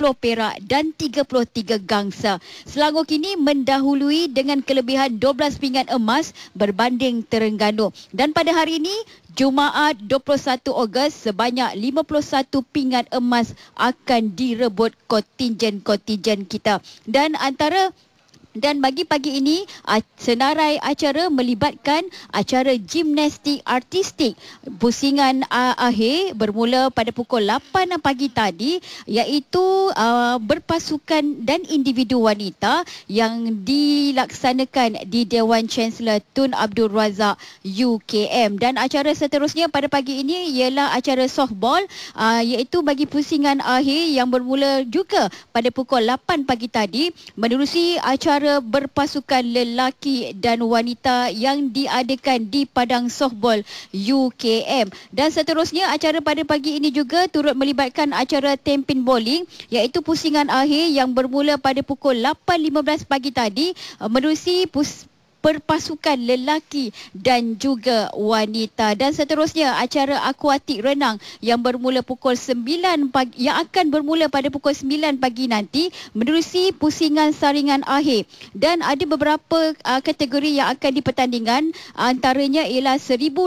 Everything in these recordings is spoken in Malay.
perak dan 33 gangsa. Selangor kini mendahului dengan kelebihan 12 pingat emas berbanding Terengganu. Dan pada hari ini, Jumaat 21 Ogos, sebanyak 51 pingat emas akan direbut kontingen-kontingen kita. Dan bagi pagi ini, senarai acara melibatkan acara gimnastik artistik. Pusingan akhir bermula pada pukul 8 pagi tadi, iaitu berpasukan dan individu wanita yang dilaksanakan di Dewan Chancellor Tun Abdul Razak UKM. Dan acara seterusnya pada pagi ini ialah acara softball, iaitu bagi pusingan akhir yang bermula juga pada pukul 8 pagi tadi, menerusi acara berpasukan lelaki dan wanita yang diadakan di Padang Softball UKM. Dan seterusnya, acara pada pagi ini juga turut melibatkan acara tempin bowling, iaitu pusingan akhir yang bermula pada pukul 8.15 pagi tadi, menerusi perpasukan lelaki dan juga wanita. Dan seterusnya, acara akuatik renang yang bermula pukul 9 pagi, yang akan bermula pada pukul 9 pagi nanti, menerusi pusingan saringan akhir. Dan ada beberapa kategori yang akan dipertandingkan, antaranya ialah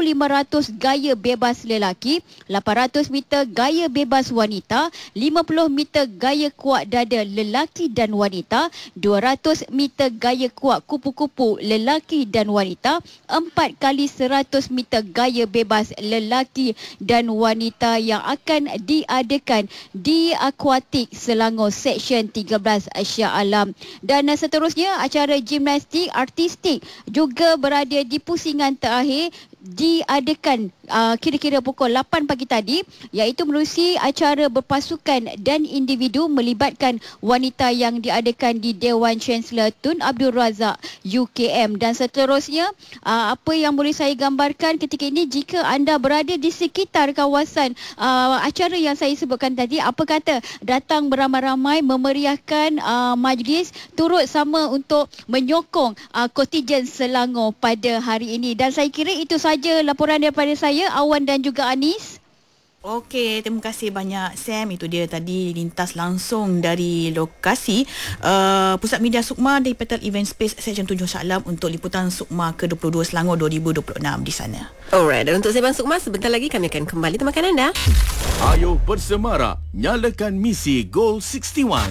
1,500 gaya bebas lelaki, 800 meter gaya bebas wanita, 50 meter gaya kuat dada lelaki dan wanita, 200 meter gaya kuat kupu-kupu lelaki dan wanita, 4 kali 100 meter gaya bebas lelaki dan wanita yang akan diadakan di Akuatik Selangor Seksyen 13 Shah Alam. Dan seterusnya, acara gimnastik artistik juga berada di pusingan terakhir, diadakan kira-kira pukul 8 pagi tadi, iaitu menerusi acara berpasukan dan individu melibatkan wanita yang diadakan di Dewan Chancellor Tun Abdul Razak UKM. Dan seterusnya, apa yang boleh saya gambarkan ketika ini, jika anda berada di sekitar kawasan acara yang saya sebutkan tadi, apa kata datang beramai-ramai memeriahkan majlis, turut sama untuk menyokong kontingen Selangor pada hari ini. Dan saya kira itu saja laporan daripada saya, Awan dan juga Anis. Okey, terima kasih banyak Sam. Itu dia tadi lintas langsung dari lokasi Pusat Media Sukma di Petal Event Space Seksyen 7 Shah Alam untuk liputan Sukma ke-22 Selangor 2026 di sana. Alright, dan untuk Sembang Sukma, sebentar lagi kami akan kembali temakan anda. Ayo bersemarak, nyalakan misi Goal 61.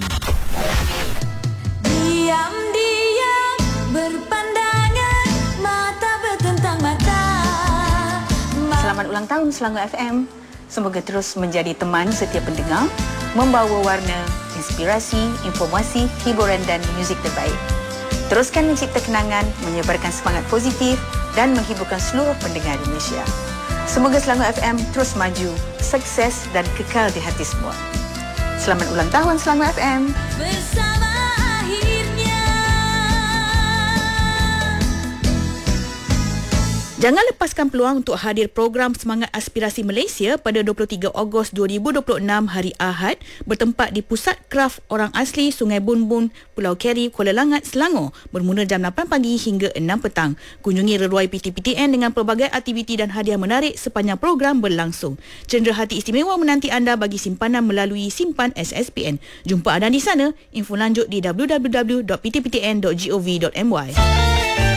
Diam-diam berpandangan, mata bertentang mata. Selamat ulang tahun Selangor FM. Semoga terus menjadi teman setiap pendengar, membawa warna, inspirasi, informasi, hiburan dan muzik terbaik. Teruskan mencipta kenangan, menyebarkan semangat positif dan menghiburkan seluruh pendengar di Malaysia. Semoga Selangor FM terus maju, sukses dan kekal di hati semua. Selamat ulang tahun Selangor FM. Bersama akhirnya. Jangan lepaskan peluang untuk hadir program Semangat Aspirasi Malaysia pada 23 Ogos 2026 hari Ahad, bertempat di Pusat Kraf Orang Asli Sungai Bun Bun, Pulau Keri, Kuala Langat, Selangor, bermula jam 8 pagi hingga 6 petang. Kunjungi reruai PTPTN dengan pelbagai aktiviti dan hadiah menarik sepanjang program berlangsung. Cenderahati istimewa menanti anda bagi simpanan melalui simpan SSPN. Jumpa anda di sana. Info lanjut di www.ptptn.gov.my.